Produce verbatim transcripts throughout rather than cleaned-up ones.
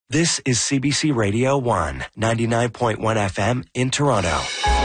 This is C B C Radio one, ninety-nine point one F M in Toronto.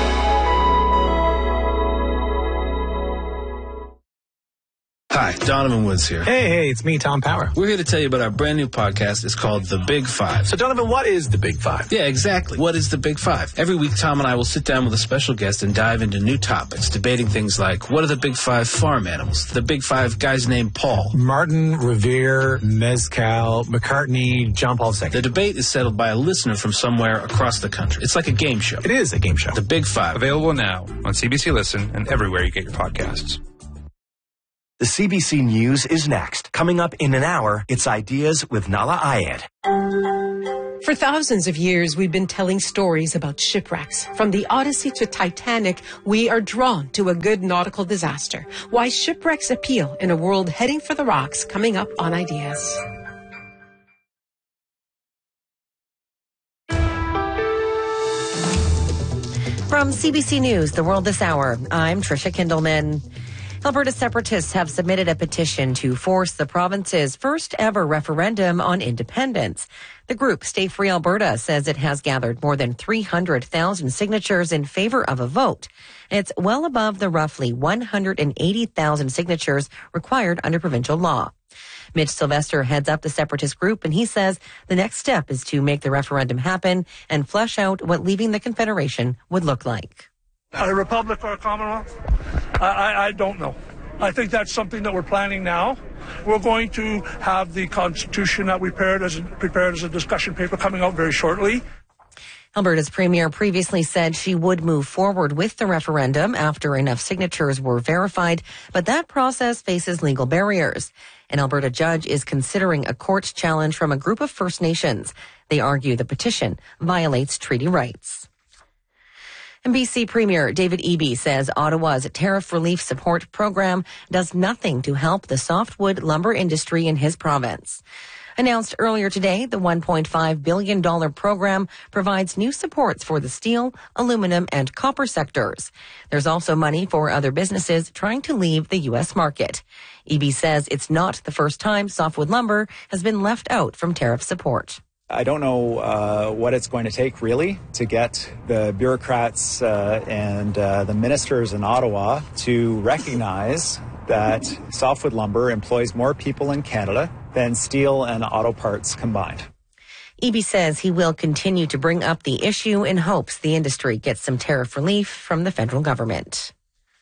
Hi, Donovan Woods here. Hey, hey, it's me, Tom Power. We're here to tell you about our brand new podcast. It's called The Big Five. So, Donovan, what is The Big Five? Yeah, exactly. What is The Big Five? Every week, Tom and I will sit down with a special guest and dive into new topics, debating things like, what are the Big Five farm animals? The Big Five guys named Paul. Martin, Revere, Mezcal, McCartney, John Paul the Second. The debate is settled by a listener from somewhere across the country. It's like a game show. It is a game show. The Big Five. Available now on C B C Listen and everywhere you get your podcasts. The C B C News is next. Coming up in an hour, it's Ideas with Nala Ayed. For thousands of years, we've been telling stories about shipwrecks. From the Odyssey to Titanic, we are drawn to a good nautical disaster. Why shipwrecks appeal in a world heading for the rocks, coming up on Ideas. From C B C News, The World This Hour, I'm Tricia Kindleman. Alberta separatists have submitted a petition to force the province's first ever referendum on independence. The group Stay Free Alberta says it has gathered more than three hundred thousand signatures in favor of a vote. It's well above the roughly one hundred eighty thousand signatures required under provincial law. Mitch Sylvester heads up the separatist group, and he says the next step is to make the referendum happen and flesh out what leaving the Confederation would look like. A republic or a commonwealth? I, I, I don't know. I think that's something that we're planning now. We're going to have the Constitution that we prepared as, prepared as a discussion paper coming out very shortly. Alberta's premier previously said she would move forward with the referendum after enough signatures were verified, but that process faces legal barriers. An Alberta judge is considering a court challenge from a group of First Nations. They argue the petition violates treaty rights. And B C Premier David Eby says Ottawa's tariff relief support program does nothing to help the softwood lumber industry in his province. Announced earlier today, the one point five billion dollars program provides new supports for the steel, aluminum, and copper sectors. There's also money for other businesses trying to leave the U S market. Eby says it's not the first time softwood lumber has been left out from tariff support. I don't know uh, what it's going to take, really, to get the bureaucrats uh, and uh, the ministers in Ottawa to recognize that softwood lumber employs more people in Canada than steel and auto parts combined. Eby says he will continue to bring up the issue in hopes the industry gets some tariff relief from the federal government.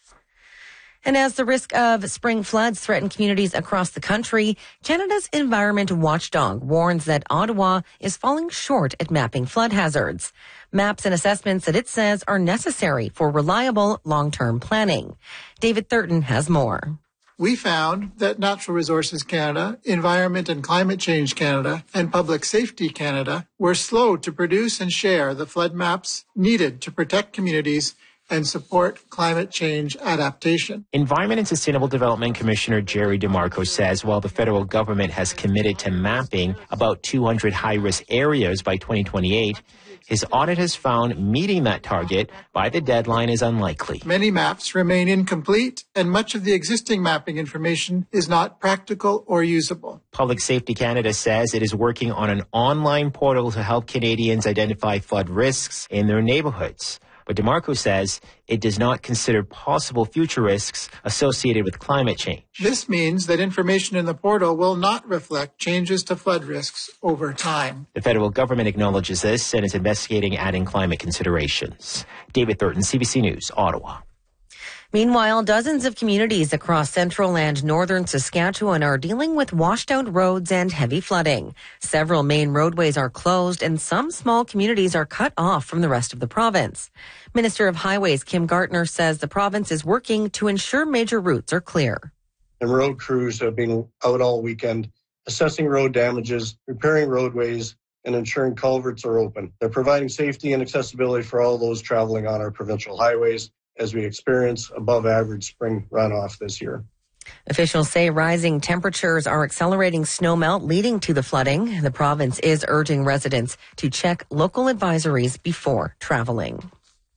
And as the risk of spring floods threaten communities across the country, Canada's environment watchdog warns that Ottawa is falling short at mapping flood hazards. Maps and assessments that it says are necessary for reliable long-term planning. David Thurton has more. We found that Natural Resources Canada, Environment and Climate Change Canada, and Public Safety Canada were slow to produce and share the flood maps needed to protect communities and support climate change adaptation. Environment and Sustainable Development Commissioner Jerry DeMarco says while the federal government has committed to mapping about two hundred high-risk areas by twenty twenty-eight, his audit has found meeting that target by the deadline is unlikely. Many maps remain incomplete, and much of the existing mapping information is not practical or usable. Public Safety Canada says it is working on an online portal to help Canadians identify flood risks in their neighborhoods. But DeMarco says it does not consider possible future risks associated with climate change. This means that information in the portal will not reflect changes to flood risks over time. The federal government acknowledges this and is investigating adding climate considerations. David Thurton, C B C News, Ottawa. Meanwhile, dozens of communities across central and northern Saskatchewan are dealing with washed-out roads and heavy flooding. Several main roadways are closed, and some small communities are cut off from the rest of the province. Minister of Highways Kim Gartner says the province is working to ensure major routes are clear. And road crews have been out all weekend assessing road damages, repairing roadways, and ensuring culverts are open. They're providing safety and accessibility for all those traveling on our provincial highways as we experience above average spring runoff this year. Officials say rising temperatures are accelerating snowmelt leading to the flooding. The province is urging residents to check local advisories before traveling.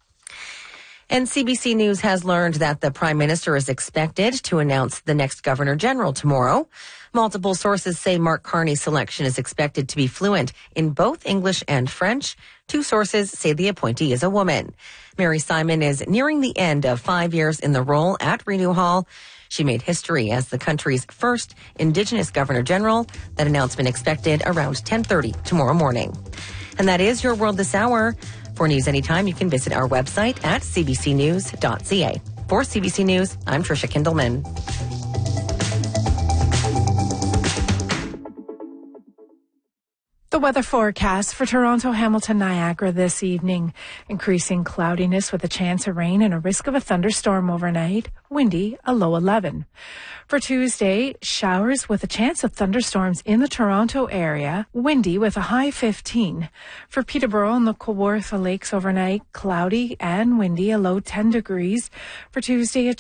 And C B C News has learned that the Prime Minister is expected to announce the next Governor General tomorrow. Multiple sources say Mark Carney's selection is expected to be fluent in both English and French. Two sources say the appointee is a woman. Mary Simon is nearing the end of five years in the role at Renew Hall. She made history as the country's first Indigenous Governor General. That announcement expected around ten thirty tomorrow morning. And that is your world this hour. For news anytime, you can visit our website at c b c news dot c a. For C B C News, I'm Tricia Kindleman. The weather forecast for Toronto, Hamilton, Niagara this evening. Increasing cloudiness with a chance of rain and a risk of a thunderstorm overnight. Windy, a low eleven. For Tuesday, showers with a chance of thunderstorms in the Toronto area. Windy with a high fifteen. For Peterborough and the Kawartha Lakes overnight, cloudy and windy, a low ten degrees. For Tuesday, a